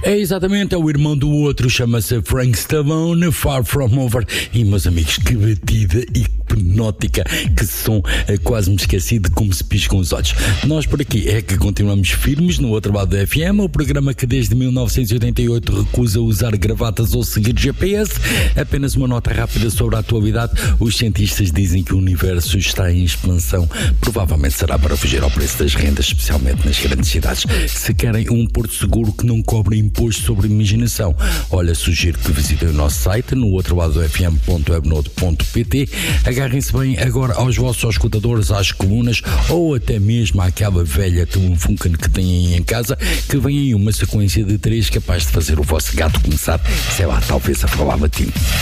É exatamente, é o irmão do outro, chama-se Frank Stallone, Far From Over. E meus amigos, que batida hipnótica, que som, quase me esqueci de como se piscam os olhos. Nós por aqui é que continuamos firmes no outro lado da FM, o programa que desde 1988 recusa usar gravatas ou seguir GPS. Apenas uma nota rápida sobre a atualidade: os cientistas dizem que o universo está em expansão. Provavelmente será para fugir ao preço das rendas, especialmente nas grandes cidades. Se querem um porto seguro que não cobre imposto sobre imaginação, olha, sugiro que visitem o nosso site no outro lado do fm.webnode.pt. Agarrem-se bem agora aos vossos escutadores, às colunas ou até mesmo àquela velha Funken que têm aí em casa, que vem aí uma sequência de 3 capaz de fazer o vosso gato começar, sei lá, talvez a falar latim.